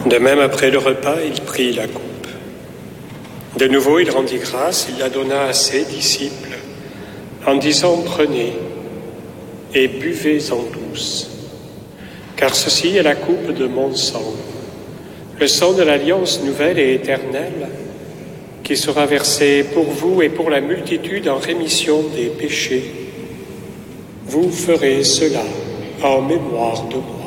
De même, après le repas, il prit la coupe. De nouveau, il rendit grâce, il la donna à ses disciples, en disant, prenez et buvez-en tous, car ceci est la coupe de mon sang, le sang de l'alliance nouvelle et éternelle, qui sera versé pour vous et pour la multitude en rémission des péchés. Vous ferez cela en mémoire de moi.